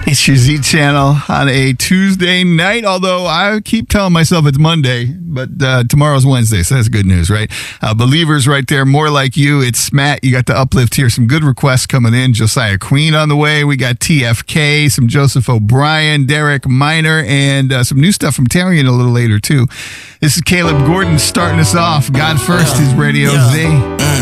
It's your Z Channel on a Tuesday night, although I keep telling myself it's Monday, but tomorrow's Wednesday, so that's good news, right? Believers right there, More Like You. It's Matt. You got the uplift here. Some good requests coming in. Josiah Queen on the way. We got TFK, some Joseph O'Brien, Derek Minor, and some new stuff from Tarian a little later, too. This is Caleb Gordon starting us off. God First is Radio Z.